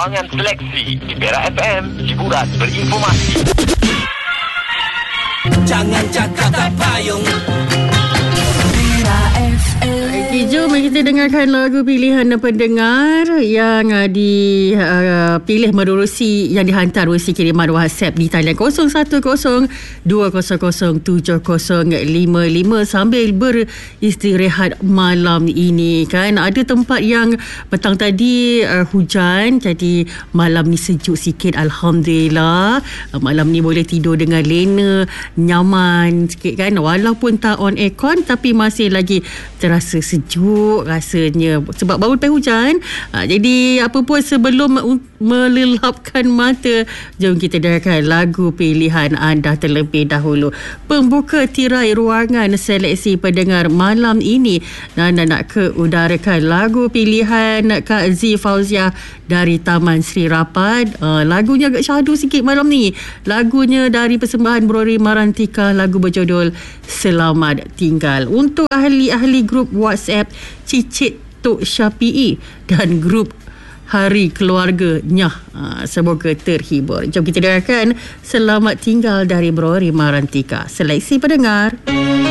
Ruangan Seleksi di Perak FM, hiburan berinformasi. Jangan cakap tak payung. Okay, jom kita dengarkan lagu pilihan pendengar yang dipilih menerusi yang dihantar melalui kiriman WhatsApp di talian 0102007055 sambil beristirahat malam ini kan. Ada tempat yang petang tadi hujan, jadi malam ni sejuk sikit, alhamdulillah. Malam ni boleh tidur dengan lena, nyaman sikit kan, walaupun tak on aircon tapi masih lagi terasa sejuk rasanya sebab baru lepas hujan. Jadi apa pun sebelum melelapkan mata, jom kita dengarkan lagu pilihan anda terlebih dahulu. Pembuka tirai ruangan seleksi pendengar malam ini, dan nak keudarakan lagu pilihan Kak Z Fauziah dari Taman Sri Rapad. Lagunya agak syahdu sikit malam ni. Lagunya dari persembahan Brori Marantika, lagu berjudul Selamat Tinggal. Untuk ahli-ahli grup WhatsApp Cicit Tok Syafi'i dan grup Hari Keluarga Nyah, semoga terhibur. Jom kita dengarkan Selamat Tinggal dari Brori Marantika. Seleksi pendengar.